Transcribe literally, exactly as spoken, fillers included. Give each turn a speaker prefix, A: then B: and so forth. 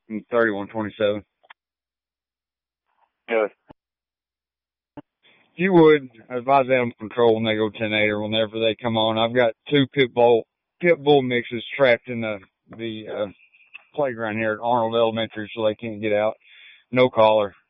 A: thirty-one twenty-seven.
B: Good.
A: If you would advise animal control when they go ten eight or whenever they come on. I've got two pit bull pit bull mixes trapped in the the uh, playground here at Arnold Elementary, so they can't get out. No collar.